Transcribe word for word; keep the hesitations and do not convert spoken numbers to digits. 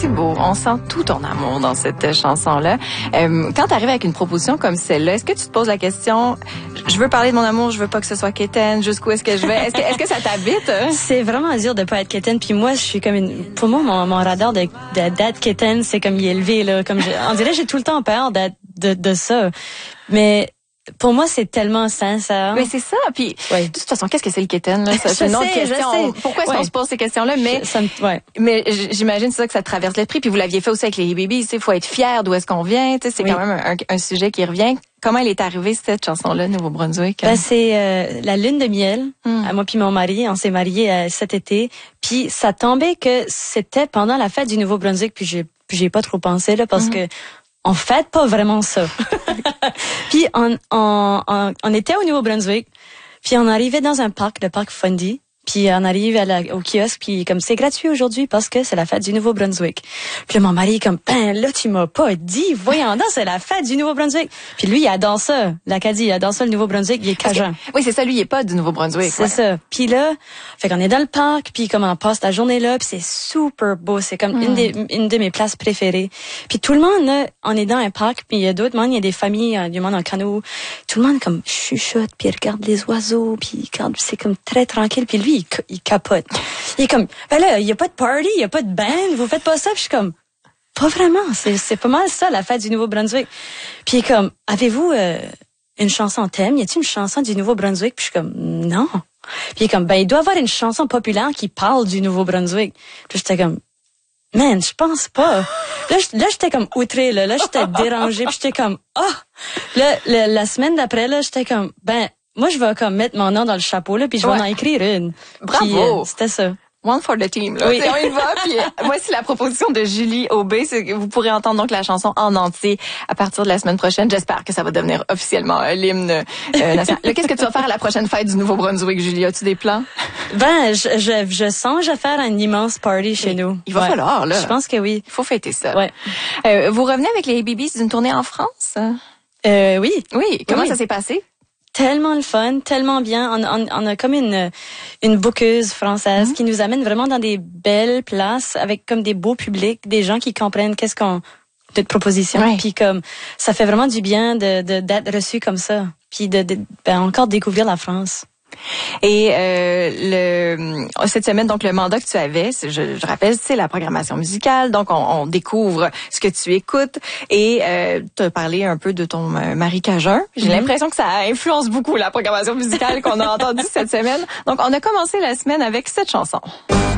si beau. On sent tout ton amour dans cette chanson-là. Euh, quand tu arrives avec une proposition comme celle-là, est-ce que tu te poses la question, je veux parler de mon amour, je veux pas que ce soit quétaine, jusqu'où est-ce que je vais? Est-ce que, est-ce que ça t'habite? C'est vraiment dur de pas être quétaine. Puis moi, je suis comme une... Pour moi, mon, mon radar de, de, d'être quétaine, c'est comme il est élevé, là. Comme je... On dirait que j'ai tout le temps peur d'être, de, de ça. Mais... Pour moi, c'est tellement sincère. Mais c'est ça. Puis, oui. de toute façon, qu'est-ce que c'est le quétaine, là? Ça, c'est une autre question. Pourquoi est-ce ouais. qu'on se pose ces questions-là? Mais, je, ça me, ouais. mais j'imagine, c'est ça que ça te traverse l'esprit. Puis vous l'aviez fait aussi avec les Babies. Tu sais, faut être fier d'où est-ce qu'on vient. Tu sais, c'est oui. quand même un, un sujet qui revient. Comment elle est arrivée, cette chanson-là, Nouveau-Brunswick? Ben, c'est euh, la lune de miel. Mm. Moi puis mon mari, on s'est mariés euh, cet été. Puis ça tombait que c'était pendant la fête du Nouveau-Brunswick. Puis j'ai, puis j'ai pas trop pensé, là, parce mm. que on fête pas vraiment ça. Puis on, on, on, on était au Nouveau-Brunswick, puis on arrivait dans un parc, le parc Fundy, puis on arrive à la, au kiosque, puis comme c'est gratuit aujourd'hui parce que c'est la fête du Nouveau-Brunswick. Puis là, mon mari est comme, ben là, tu m'as pas dit, voyons donc, c'est la fête du Nouveau-Brunswick. Puis lui, il adore ça, l'Acadie, il adore ça, le Nouveau-Brunswick, il est cajun. Que, oui, c'est ça, lui, il est pas du Nouveau-Brunswick. C'est ouais. ça. Puis là, fait qu'on est dans le parc, puis comme on passe la journée là, puis c'est super beau, c'est comme mm. une des une de mes places préférées. Puis tout le monde là, on est dans un parc, puis il y a d'autres monde, il y a des familles, il y a du monde en canot. Tout le monde comme chuchote, puis regarde les oiseaux, puis regarde, c'est comme très tranquille, puis lui il, il capote. Il est comme, ben là, il y a pas de party, il y a pas de band, vous faites pas ça, puis je suis comme, pas vraiment, c'est c'est pas mal ça la fête du Nouveau-Brunswick. Puis il est comme, avez-vous euh, une chanson thème? Y a-t-il une chanson du Nouveau-Brunswick? Puis je suis comme, non. Puis il est comme, ben il doit y avoir une chanson populaire qui parle du Nouveau-Brunswick. Puis j'étais comme, man, je pense pas. Là, là j'étais comme outrée, là, là j'étais dérangée, puis j'étais comme, ah. Oh! Là, la, la semaine d'après, là, j'étais comme, ben moi, je vais comme mettre mon nom dans le chapeau, là, puis je vais ouais. en écrire une. Bravo! Puis, euh, c'était ça. One for the team, là. Oui. On y va, puis moi, c'est la proposition de Julie Aubé. C'est que vous pourrez entendre donc la chanson en entier à partir de la semaine prochaine. J'espère que ça va devenir officiellement euh, l'hymne euh, national. Là, qu'est-ce que tu vas faire à la prochaine fête du Nouveau-Brunswick, Julie? As-tu des plans? Ben, je, je, je songe à faire un immense party chez il, nous. Il va ouais. falloir, là. Je pense que oui. Il faut fêter ça. Ouais. Euh, vous revenez avec les Babies d'une tournée en France? Euh, oui. Oui. Comment oui. ça s'est passé? Tellement le fun, tellement bien. On, on, on a comme une une bookeuse française mm-hmm. qui nous amène vraiment dans des belles places avec comme des beaux publics, des gens qui comprennent qu'est-ce qu'on notre proposition. Ouais. Puis comme ça fait vraiment du bien de, de d'être reçu comme ça. Puis de, de ben, encore découvrir la France. Et euh, le cette semaine, donc le mandat que tu avais, je, je rappelle, c'est la programmation musicale. Donc on, on découvre ce que tu écoutes et euh, tu as parlé un peu de ton euh, mari cajun. J'ai mm-hmm. l'impression que ça influence beaucoup la programmation musicale qu'on a entendue cette semaine. Donc on a commencé la semaine avec cette chanson.